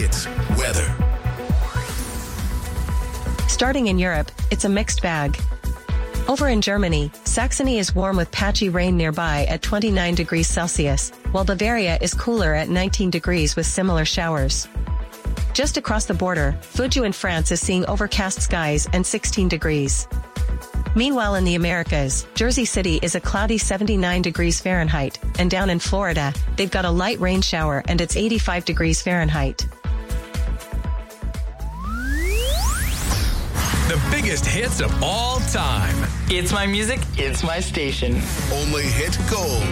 Hits weather. Starting in Europe, it's a mixed bag. Over in Germany, Saxony is warm with patchy rain nearby at 29 degrees Celsius, while Bavaria is cooler at 19 degrees with similar showers. Just across the border, Fujou in France is seeing overcast skies and 16 degrees. Meanwhile in the Americas, Jersey City is a cloudy 79 degrees Fahrenheit, and down in Florida, they've got a light rain shower and it's 85 degrees Fahrenheit. The biggest hits of all time. It's my music, it's my station. Only hit gold.